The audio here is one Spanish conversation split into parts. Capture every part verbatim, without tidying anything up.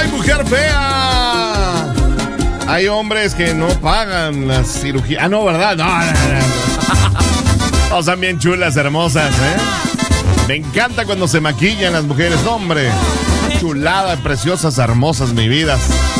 hay mujer fea. Hay hombres que no pagan la cirugía. Ah, no, ¿verdad? No, no, no. Oh, son bien chulas, hermosas, ¿eh? Me encanta cuando se maquillan las mujeres, hombre. Chulada, preciosas, hermosas, mi vida.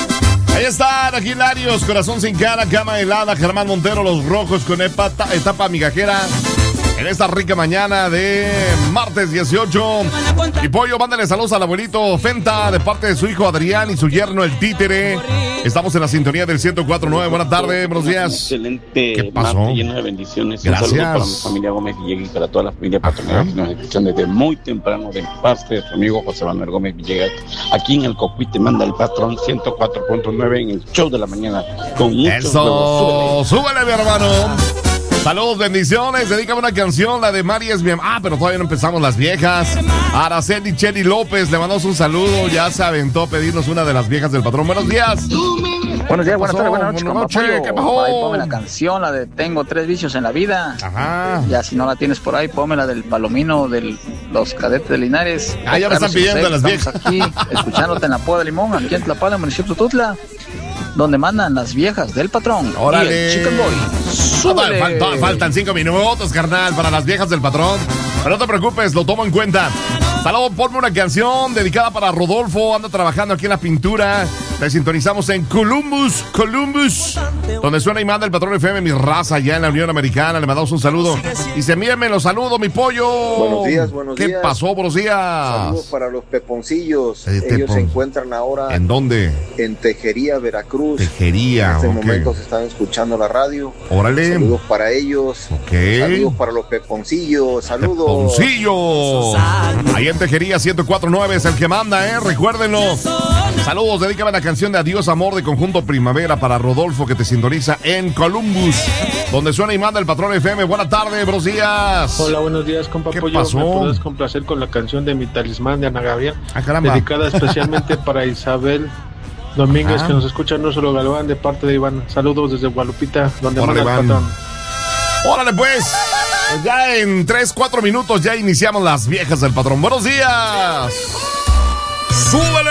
Ahí están, aquí Larios, Corazón sin cara, Cama helada, Germán Montero, Los Rojos con etapa, etapa migajera. En esta rica mañana de martes dieciocho. Y Pollo, mándale saludos al abuelito Fenta de parte de su hijo Adrián y su yerno el Títere. Estamos en la sintonía del ciento cuatro punto nueve. Buenas tardes, buenos días. Excelente. ¿Qué pasó? Martes lleno de bendiciones. Gracias. Un saludo para mi familia Gómez Villegas y para toda la familia patronal que nos escuchan desde muy temprano de parte de su amigo José Manuel Gómez Villegas. Aquí en el Cocuy te manda el patrón ciento cuatro punto nueve en el show de la mañana. Con muchos Eso, huevos. Súbele. súbele, mi hermano. Saludos, bendiciones. Dedícame una canción, la de Mari es mi... Ah, pero todavía no empezamos las viejas. Araceli Cheli López, le mandamos un saludo. Ya se aventó a pedirnos una de las viejas del patrón. Buenos días. Buenos días, buenas tardes, buenas noches, Buenas noches, compa Pollo. ¿qué pasó? Por ahí ponme la canción, la de Tengo tres vicios en la vida. Ajá. Ya si no la tienes por ahí, ponme la del Palomino de los Cadetes de Linares. Ah, ya me están pidiendo las viejas. Estamos aquí, escuchándote en la Poda de Limón, aquí en Tlapala, municipio de Tutla, donde mandan las viejas del patrón. Órale. Y el Chicken Boy. ¡Súbele! Falta- faltan cinco minutos, carnal, para las viejas del patrón. Pero no te preocupes, lo tomo en cuenta. Saludos, ponme una canción dedicada para Rodolfo. Anda trabajando aquí en la pintura. Te sintonizamos en Columbus, Columbus, donde suena y manda el patrón F M, mi raza, allá en la Unión Americana. Le mandamos un saludo. Y se envíenme los saludos, mi pollo. Buenos días, buenos ¿Qué días. pasó? Buenos días. Saludos para los peponcillos. Eh, Ellos Tepon. se encuentran ahora ¿En dónde? en Tejería, Veracruz. Tejería, En este ok. momento se están escuchando la radio. Órale. Saludos para ellos. Ok. Saludos para los peponcillos. Saludos. Poncillo. Ahí en Tejería ciento cuatro punto nueve es el que manda, ¿eh? Recuérdenlo. Saludos, dedícame la canción de Adiós Amor de Conjunto Primavera para Rodolfo que te sintoniza en Columbus, donde suena y manda el patrón F M. Buenas tardes, buenos días. Hola, buenos días, compa ¿Qué Pollo. pasó? ¿Me puedes complacer con la canción de Mi Talismán de Ana Gabriel? Ah, caramba. Dedicada especialmente para Isabel Domínguez, Ajá. que nos escucha no solo Galván, de parte de Iván. Saludos desde Guadalupita, donde Órale, manda el Iván. patrón. Órale, pues. Pues ya en tres, cuatro minutos ya iniciamos las viejas del patrón. Buenos días. ¡Súbele!